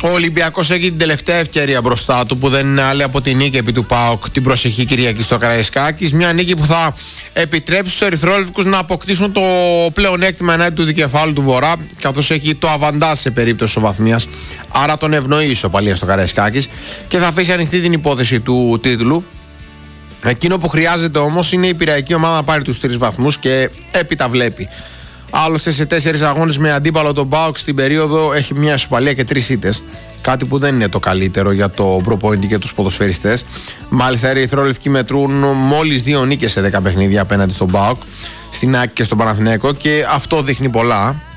Ο Ολυμπιακός έχει την τελευταία ευκαιρία μπροστά του, που δεν είναι άλλη από τη νίκη επί του ΠΑΟΚ την προσεχή Κυριακή στο Καραϊσκάκης. Μια νίκη που θα επιτρέψει στους ερυθρόλευκους να αποκτήσουν το πλεονέκτημα ενάντια του δικεφάλου του Βορρά, καθώς έχει το αβαντάζ σε περίπτωση ισοβαθμίας. Άρα τον ευνοεί η ισοπαλία στο Καραϊσκάκης και θα αφήσει ανοιχτή την υπόθεση του τίτλου. Εκείνο που χρειάζεται όμως είναι η πειραϊκή ομάδα να πάρει τους 3 βαθμούς και έπειτα βλέπει. Άλλωστε σε 4 αγώνες με αντίπαλο τον ΠΑΟΚ στην περίοδο έχει μια ισοπαλία και 3 ήττες. Κάτι που δεν είναι το καλύτερο για το προπονητή και τους ποδοσφαιριστές. Μάλιστα οι ερυθρόλευκοι μετρούν μόλις 2 νίκες σε 10 παιχνίδια απέναντι στον ΠΑΟΚ, στην ΑΕΚ και στον Παναθηναϊκό, και αυτό δείχνει πολλά.